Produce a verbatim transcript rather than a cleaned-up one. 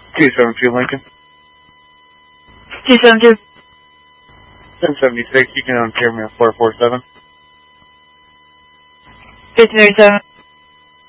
two seven two Lincoln. two seven two. seven seventy-six, you can unpair me at four four seven. fifty thirty-seven.